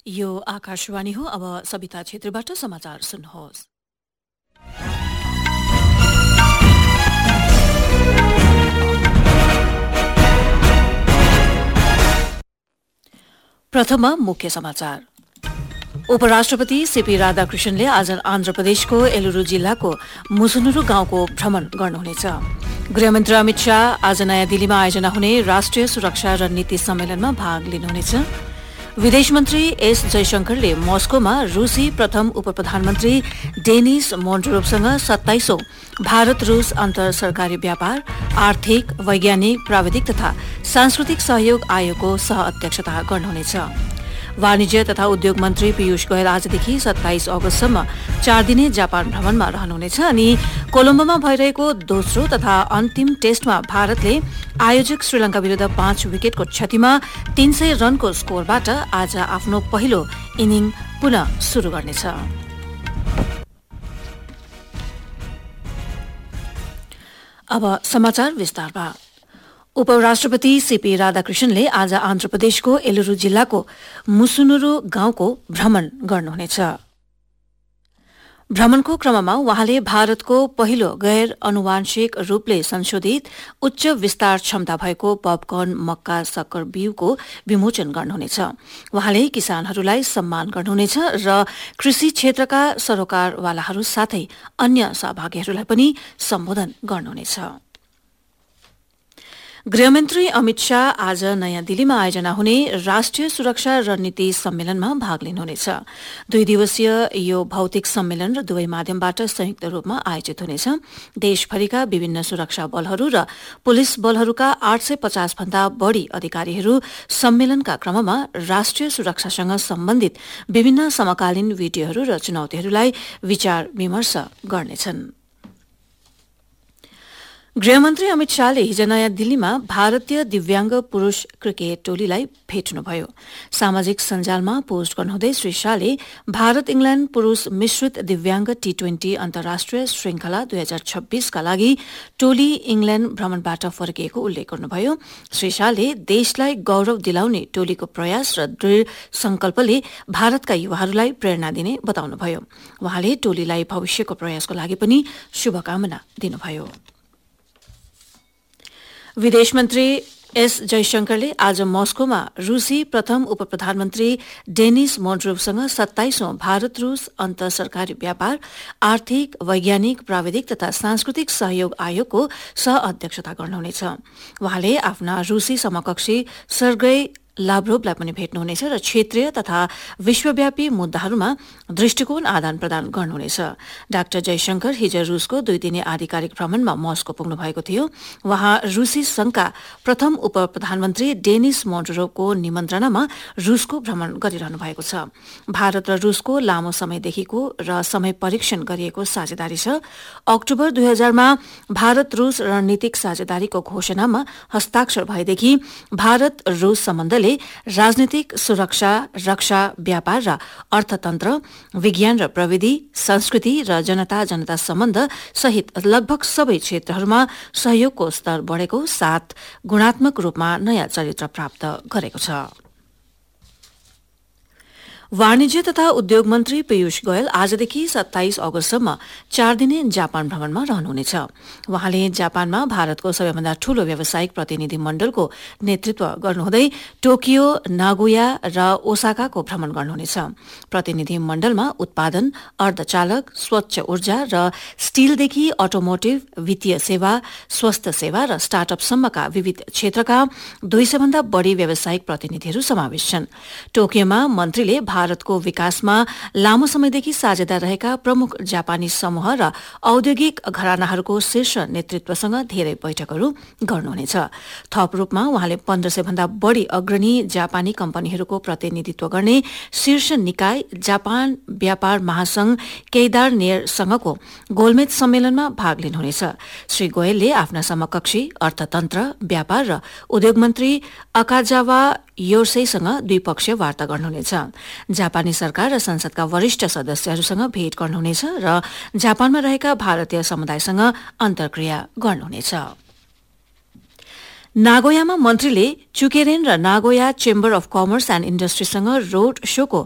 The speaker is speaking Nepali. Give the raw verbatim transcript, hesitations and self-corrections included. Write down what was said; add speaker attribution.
Speaker 1: यो आकाशवाणी हो। अब सविता क्षेत्रबाट समाचार सुन्नुहोस्। प्रथममा मुख्य समाचार। उपराष्ट्रपति सीपी राधाकृष्णनले आज आन्ध्र प्रदेशको एलुरु जिल्लाको मुसुनुरु गाउँको भ्रमण गर्नुहुनेछ। गृहमन्त्री अमित शाह आज नयाँ दिल्लीमा आयोजना हुने राष्ट्रिय सुरक्षा रणनीति सम्मेलनमा भाग लिनुहुनेछ। विदेश मन्त्री एस जयशंकरले मस्कोमा रूसी प्रथम उप प्रधानमन्त्री डेनिस मोन्ड्रोभसँग सत्ताइसौं भारत रूस अन्तर सरकारी व्यापार, आर्थिक, वैज्ञानिक, प्राविधिक तथा सांस्कृतिक सहयोग आयोगको सह अध्यक्षता गर्नुहुनेछ। वाणिज्य तथा उद्योग मन्त्री पीयूष गोयल आजदेखि सत्ताइस अगस्तसम्म चार दिने जापान भ्रमणमा रहनुहुनेछ अनि कोलम्बोमा भइरहेको दोस्रो तथा अन्तिम टेस्टमा भारतले आयोजक श्रीलंका विरूद्ध पाँच विकेटको क्षतिमा तीन सय रनको स्कोरबाट आज आफ्नो पहिलो इनिङ पुनः शुरू गर्नेछ। अब समाचार विस्तारमा। उपराष्ट्रपति सीपी राधाकृष्णनले आज आन्ध्र प्रदेशको एलुरु जिल्लाको मुसुनुरु गाउँको भ्रमण गर्नुहुनेछ। भ्रमणको क्रममा उहाँले भारतको पहिलो गैर अनुवांशिक रूपले संशोधित उच्च विस्तार क्षमता भएको पपकर्न मक्का सक्कर बिउको विमोचन गर्नुहुनेछ। उहाँले किसानहरूलाई सम्मान गर्नुहुनेछ र कृषि क्षेत्रका सरोकारवालाहरू साथै अन्य सहभागीहरूलाई पनि सम्बोधन गर्नुहुनेछ। गृहमन्त्री अमित शाह आज नयाँ दिल्लीमा आयोजना हुने राष्ट्रिय सुरक्षा रणनीति सम्मेलनमा भाग लिनुहुनेछ। दुई दिवसीय यो भौतिक सम्मेलन र दुवै माध्यमबाट संयुक्त रूपमा आयोजित हुनेछ। देशभरिका विभिन्न सुरक्षा बलहरू र पुलिस बलहरूका आठ सय पचास भन्दा बढ़ी अधिकारीहरू सम्मेलनका क्रममा राष्ट्रिय सुरक्षासँग सम्बन्धित विभिन्न समकालीन भिडियोहरू र चुनौतीहरूलाई विचार विमर्श गर्नेछन्। गृहमन्त्री अमित शाहले हिज नयाँ दिल्लीमा भारतीय दिव्याङ्ग पुरूष क्रिकेट टोलीलाई भेट्नुभयो। सामाजिक सञ्जालमा पोस्ट गर्नुहुँदै श्री शाहले भारत इंग्ल्याण्ड पुरूष मिश्रित दिव्याङ्ग टी ट्वेन्टी अन्तर्राष्ट्रिय श्रृंखला दुई हजार छब्बीसका लागि टोली इंग्ल्याण्ड भ्रमणबाट फर्किएको उल्लेख गर्नुभयो। श्री शाहले देशलाई गौरव दिलाउने टोलीको प्रयास र दृढ़ संकल्पले भारतका युवाहरूलाई प्रेरणा दिने बताउनुभयो। उहाँले टोलीलाई भविष्यको प्रयासको लागि पनि शुभकामना दिनुभयो। विदेश मन्त्री एस जयशंकरले आज मस्कोमा रूसी प्रथम उप प्रधानमन्त्री डेनिस मोन्ड्रोभसँग सत्ताइसौं भारत रूस अन्तर सरकारी व्यापार, आर्थिक, वैज्ञानिक, प्राविधिक तथा सांस्कृतिक सहयोग आयोगको सह अध्यक्षता गर्नुहुनेछ। उहाँले आफ्ना रूसी समकक्षी सर्गेई लाभ्रोभलाई पनि भेट्नुहुनेछ र क्षेत्रीय तथा विश्वव्यापी मुद्दाहरूमा दृष्टिकोण आदान प्रदान गर्नुहुनेछ। डाक्टर जयशंकर हिज रूसको दुई दिने आधिकारिक भ्रमणमा मस्को पुग्नु भएको थियो। उहाँ रूसी संघका प्रथम उप प्रधानमन्त्री डेनिस मोन्ड्रोभको निमन्त्रणामा रूसको भ्रमण गरिरहनु भएको छ। भारत र रूसको लामो समयदेखिको र समय परीक्षण गरिएको साझेदारी छ। अक्टोबर दुई हजारमा भारत रूस रणनीतिक साझेदारीको घोषणामा हस्ताक्षर भएदेखि भारत रूस सम्बन्धले राजनीतिक, सुरक्षा, रक्षा, व्यापार र अर्थतन्त्र, विज्ञान र प्रविधि, संस्कृति र जनता जनता सम्बन्ध सहित लगभग सबै क्षेत्रहरूमा सहयोगको स्तर बढ़ेको साथ गुणात्मक रूपमा नयाँ चरित्र प्राप्त गरेको छ। वाणिज्य तथा उद्योग मन्त्री पीयूष गोयल आजदेखि सत्ताइस अगस्तसम्म चार दिने जापान भ्रमणमा रहनुहुनेछ। उहाँले जापानमा भारतको सबैभन्दा ठूलो व्यावसायिक प्रतिनिधि मण्डलको नेतृत्व गर्नुहुँदै टोकियो, नागोया र ओसाकाको भ्रमण गर्नुहुनेछ। प्रतिनिधि मण्डलमा उत्पादन, अर्धचालक, स्वच्छ ऊर्जा र स्टीलदेखि अटोमोटिभ, वित्तीय सेवा, स्वास्थ्य सेवा र स्टार्टअपसम्मका विविध क्षेत्रका दुई सय भन्दा बढ़ी व्यावसायिक प्रतिनिधिहरू समावेश छन्। टोकियोमा मन्त्रीले भारतको विकासमा लामो समयदेखि साझेदार रहेका प्रमुख जापानी समूह र औद्योगिक घरानाहरूको शीर्ष नेतृत्वसँग धेरै बैठकहरू गर्नुहुनेछ। थप रूपमा उहाँले पन्ध्र सय भन्दा बढ़ी अग्रणी जापानी कम्पनीहरूको प्रतिनिधित्व गर्ने शीर्ष निकाय जापान व्यापार महासंघ केइदार नेयरसँगको गोलमेज सम्मेलनमा भाग लिनुहुनेछ। श्री गोयलले आफ्ना समकक्षी अर्थतन्त्र, व्यापार र उद्योग मन्त्री अकाजावा योर्सेसँग द्विपक्षीय वार्ता गर्नुहुनेछ। जापानी सरकार र संसदका वरिष्ठ सदस्यहरूसँग भेट गर्नुहुनेछ र जापानमा रहेका भारतीय समुदायसँग अन्तर्क्रिया गर्नुहुनेछ। नागोयामा मन्त्रीले चुकेरेन र Nagoya chamber of commerce and इण्डस्ट्रीसँग road शोको